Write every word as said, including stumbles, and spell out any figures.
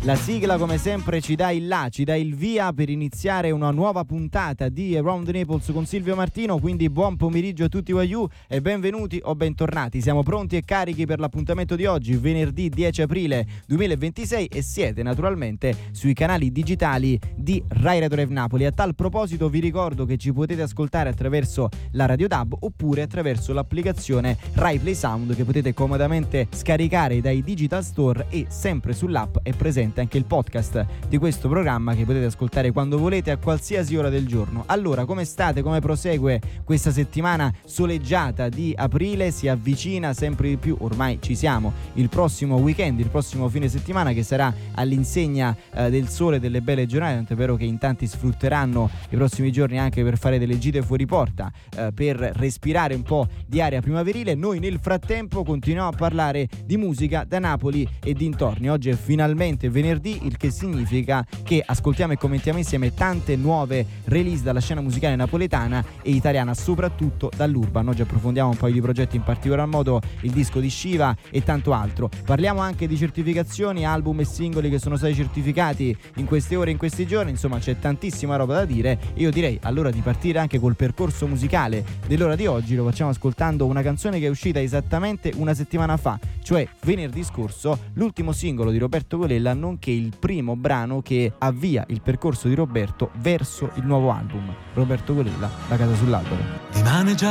La sigla come sempre ci dà il là, ci dà il via per iniziare una nuova puntata di Around the Naples con Silvio Martino, quindi buon pomeriggio a tutti voi e benvenuti o bentornati. Siamo pronti e carichi per l'appuntamento di oggi, venerdì dieci aprile duemilaventisei, e siete naturalmente sui canali digitali di Rai Radio Rev Napoli. A tal proposito vi ricordo che ci potete ascoltare attraverso la Radio D A B oppure attraverso l'applicazione Rai Play Sound, che potete comodamente scaricare dai digital store, e sempre sull'app è presente anche il podcast di questo programma che potete ascoltare quando volete a qualsiasi ora del giorno. Allora, come state? Come prosegue questa settimana soleggiata di aprile? Si avvicina sempre di più, ormai ci siamo, il prossimo weekend, il prossimo fine settimana, che sarà all'insegna eh, del sole e delle belle giornate, tant'è vero che in tanti sfrutteranno i prossimi giorni anche per fare delle gite fuori porta, eh, per respirare un po' di aria primaverile. Noi nel frattempo continuiamo a parlare di musica da Napoli e dintorni. Oggi è finalmente venerdì, il che significa che ascoltiamo e commentiamo insieme tante nuove release dalla scena musicale napoletana e italiana, soprattutto dall'urban. Oggi approfondiamo un paio di progetti, in particolar modo il disco di Shiva e tanto altro. Parliamo anche di certificazioni, album e singoli che sono stati certificati in queste ore, in questi giorni. Insomma, c'è tantissima roba da dire. Io direi allora di partire anche col percorso musicale dell'ora di oggi. Lo facciamo ascoltando una canzone che è uscita esattamente una settimana fa, cioè venerdì scorso, l'ultimo singolo di Roberto Colella, nonché il primo brano che avvia il percorso di Roberto verso il nuovo album. Roberto Colella, La casa sull'albero. Rimane già